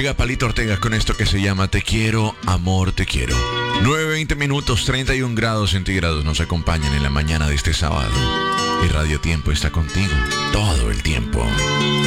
Llega Palito Ortega con esto que se llama Te quiero, amor, te quiero. 9:20 minutos, 31 grados centígrados nos acompañan en la mañana de este sábado. Y Radio Tiempo está contigo todo el tiempo.